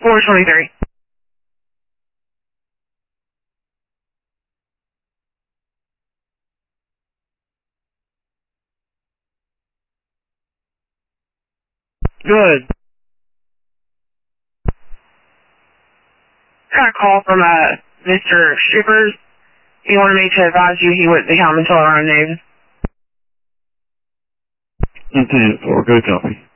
423. Good. Got a call from Mr. Strippers. He wanted me to advise you he wouldn't be home until around noon. Lieutenant 4, good copy.